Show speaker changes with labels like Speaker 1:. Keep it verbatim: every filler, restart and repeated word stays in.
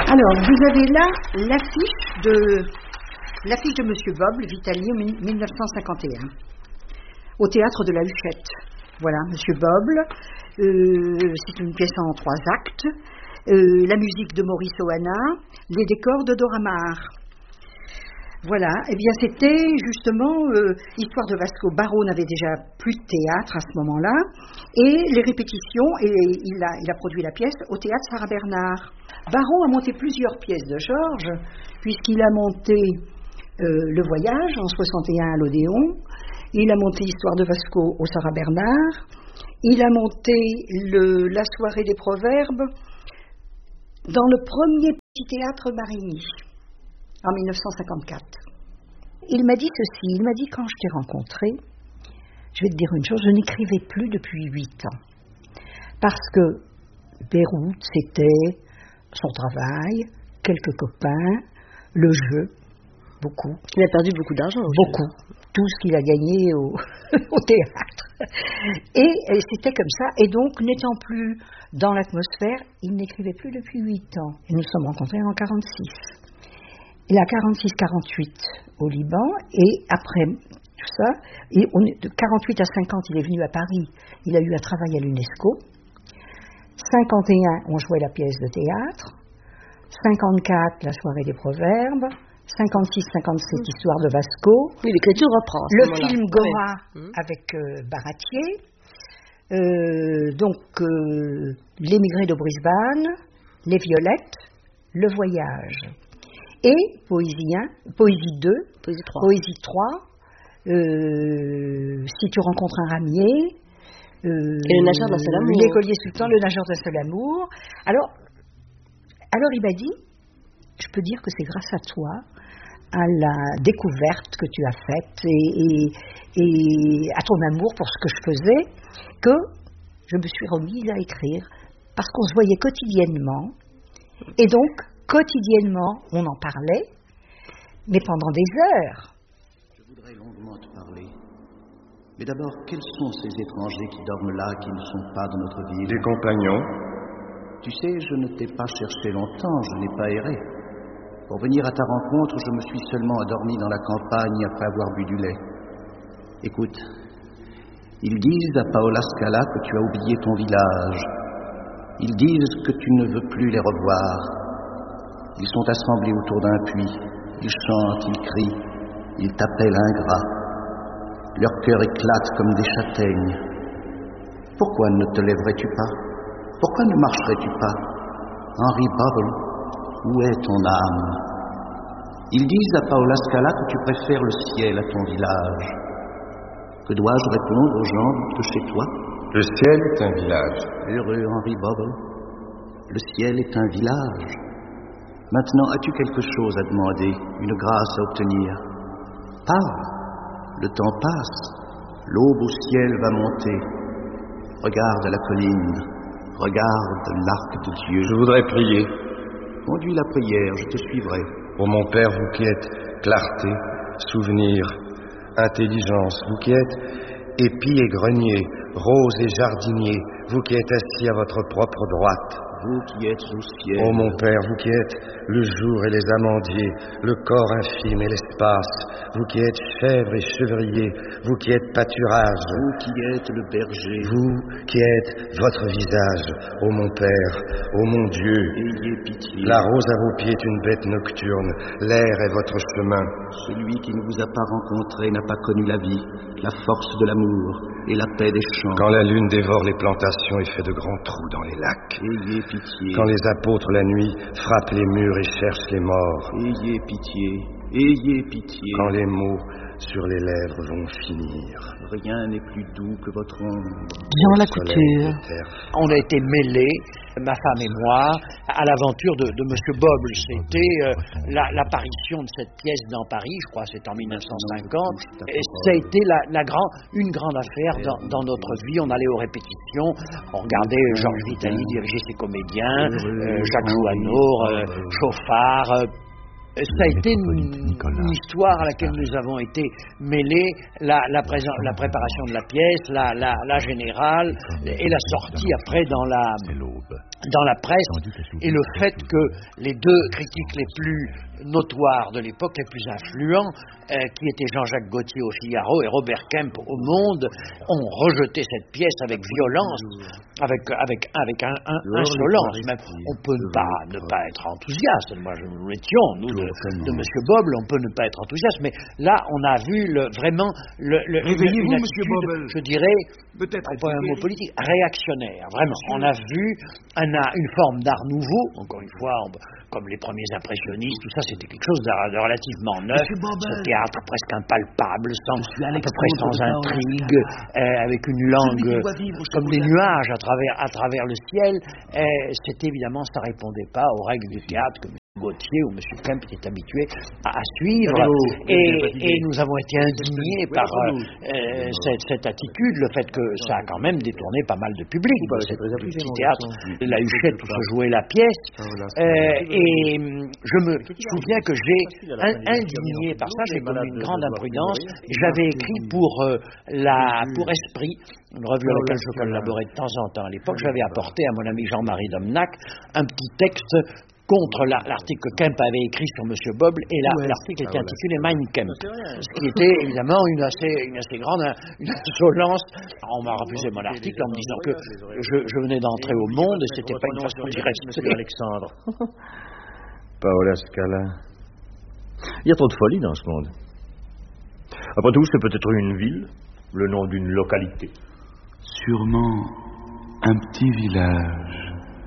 Speaker 1: Alors, vous avez là l'affiche de l'affiche de Monsieur Boble, Vitali, mille neuf cent cinquante et un, au théâtre de la Huchette. Voilà, Monsieur Boble. Euh, c'est une pièce en trois actes. Euh, la musique de Maurice Ohana, les décors de Dora Maar. Voilà, eh bien c'était justement euh, Histoire de Vasco. Barrault n'avait déjà plus de théâtre à ce moment-là, et les répétitions, et il a, il a produit la pièce au théâtre Sarah Bernard. Barrault a monté plusieurs pièces de Georges, puisqu'il a monté euh, Le Voyage en soixante et un à l'Odéon, il a monté Histoire de Vasco au Sarah Bernard, il a monté le, La Soirée des Proverbes dans le premier petit théâtre Marigny, en mille neuf cent cinquante-quatre. Il m'a dit ceci, il m'a dit quand je t'ai rencontré, je vais te dire une chose, je n'écrivais plus depuis huit ans. Parce que Beyrouth, c'était son travail, quelques copains, le jeu, beaucoup.
Speaker 2: Il a perdu beaucoup d'argent.
Speaker 1: Beaucoup. Tout ce qu'il a gagné au, au théâtre. Et, et c'était comme ça. Et donc, n'étant plus dans l'atmosphère, il n'écrivait plus depuis huit ans. Et nous sommes rencontrés en quarante-six. Il a quarante-six quarante-huit au Liban, et après tout ça, et on est, de quarante-huit à cinquante, il est venu à Paris, il a eu un travail à l'UNESCO. cinquante et un, on jouait la pièce de théâtre. cinquante-quatre, La Soirée des Proverbes. cinquante-six cinquante-sept, mmh. Histoire de Vasco.
Speaker 2: Oui, l'écriture reprend.
Speaker 1: Le film Gora, oui. Avec euh, Baratier. Euh, donc, euh, L'émigré de Brisbane, Les Violettes, Le Voyage. Et Poésie un, Poésie deux,
Speaker 2: Poésie trois,
Speaker 1: Poésie trois euh, Si tu rencontres un ramier, euh,
Speaker 2: et Le Nageur d'un seul amour,
Speaker 1: L'écolier sultan, Le Nageur d'un seul amour. Alors, alors il m'a dit, je peux dire que c'est grâce à toi, à la découverte que tu as faite et, et, et à ton amour pour ce que je faisais, que je me suis remise à écrire, parce qu'on se voyait quotidiennement, et donc quotidiennement, on en parlait, mais pendant des heures.
Speaker 3: Je voudrais longuement te parler. Mais d'abord, quels sont ces étrangers qui dorment là, qui ne sont pas de notre ville?
Speaker 4: Des compagnons.
Speaker 3: Tu sais, je ne t'ai pas cherché longtemps, je n'ai pas erré. Pour venir à ta rencontre, je me suis seulement endormi dans la campagne après avoir bu du lait. Écoute, ils disent à Paola Scala que tu as oublié ton village. Ils disent que tu ne veux plus les revoir. Ils sont assemblés autour d'un puits, ils chantent, ils crient, ils t'appellent ingrat. Leur cœur éclate comme des châtaignes. Pourquoi ne te lèverais-tu pas? Pourquoi ne marcherais-tu pas? Henry Bubble, où est ton âme? Ils disent à Paola Scala que tu préfères le ciel à ton village. Que dois-je répondre aux gens de chez toi?
Speaker 4: Le ciel est un village.
Speaker 3: Heureux Henry Bubble, le ciel est un village. Maintenant, as-tu quelque chose à demander, une grâce à obtenir? Parle, le temps passe, l'aube au ciel va monter. Regarde la colline, regarde l'arc de Dieu.
Speaker 4: Je voudrais prier.
Speaker 3: Conduis la prière, je te suivrai.
Speaker 4: Ô mon Père, vous qui êtes clarté, souvenir, intelligence, vous qui êtes épis et grenier, rose et jardinier, vous qui êtes assis à votre propre droite.
Speaker 3: Vous qui êtes au ciel.
Speaker 4: Ô mon Père, vous qui êtes le jour et les amandiers, le corps infime et l'espace, vous qui êtes chèvre et chevrier, vous qui êtes pâturage,
Speaker 3: vous qui êtes le berger,
Speaker 4: vous qui êtes votre visage, ô mon Père, ô mon Dieu,
Speaker 3: ayez pitié.
Speaker 4: La rose à vos pieds est une bête nocturne, l'air est votre chemin.
Speaker 3: Celui qui ne vous a pas rencontré n'a pas connu la vie, la force de l'amour et la paix des champs.
Speaker 4: Quand la lune dévore les plantations et fait de grands trous dans les lacs.
Speaker 3: Ayez pitié.
Speaker 4: Quand les apôtres la nuit frappent les murs et cherchent les morts.
Speaker 3: Ayez pitié, ayez pitié.
Speaker 4: Quand les mots sur les lèvres vont finir.
Speaker 3: Rien n'est plus doux que votre ombre.
Speaker 5: Jean Lacouture.
Speaker 6: On a été mêlés, ma femme et moi, à l'aventure de, de Monsieur Boble. C'était euh, la, l'apparition de cette pièce dans Paris, je crois que c'était en mille neuf cent cinquante, et ça a été la, la grand, une grande affaire dans, dans notre vie. On allait aux répétitions, on regardait Georges Vitali diriger ses comédiens, euh, Jacques Jouanneau, euh, Chauffard. Euh, Ça a été une, une histoire à laquelle nous avons été mêlés, la, la, présent, la préparation de la pièce, la, la, la générale et la sortie après dans la, dans la presse, et le fait que les deux critiques les plus notoires de l'époque, les plus influents, euh, qui étaient Jean-Jacques Gaultier au Figaro et Robert Kemp au Monde, ont rejeté cette pièce avec violence, avec, avec, avec un, un, insolence. Même, on ne peut pas ne pas être enthousiaste. Moi, nous l'étions, nous, de, de M. Boble, on peut ne pas être enthousiaste, mais là, on a vu le, vraiment le, le,
Speaker 5: Réveillez-vous,
Speaker 6: une
Speaker 5: M.
Speaker 6: attitude,
Speaker 5: Boble.
Speaker 6: je dirais,
Speaker 5: Peut-être
Speaker 6: pas un mot politique, réactionnaire, vraiment. On a vu un, une forme d'art nouveau, encore une fois, on, comme les premiers impressionnistes, tout ça, c'était quelque chose de, de relativement neuf, ce théâtre presque impalpable, sans, à peu près sans intrigue, euh, avec une langue comme des nuages à travers, à travers le ciel. Euh, c'était évidemment, ça ne répondait pas aux règles du théâtre que M. Gaultier ou M. Kemp étaient habitués à, à suivre. Et, et nous avons été indignés par euh, cette, cette attitude, le fait que ça a quand même détourné pas mal de public. Cet petit théâtre, la Huchette où se jouait la pièce. Euh, et je me souviens que j'ai in, indigné par ça, j'ai commis une grande imprudence. J'avais écrit pour, euh, la, pour Esprit, une revue à laquelle je collaborais de temps en temps à l'époque, j'avais apporté à mon ami Jean-Marie Domnac un petit texte contre la, l'article que Kemp avait écrit sur M. Boble, et la, ouais, l'article était intitulé Mein Kampf, ce qui était évidemment une assez, une assez grande une insolence. On m'a refusé mon article en me disant que je, je venais d'entrer au monde et c'était pas une façon d'y rester.
Speaker 7: Alexandre. Paola Scala. Il y a trop de folie dans ce monde. Après tout, c'est peut-être une ville, le nom d'une localité.
Speaker 5: Sûrement un petit village.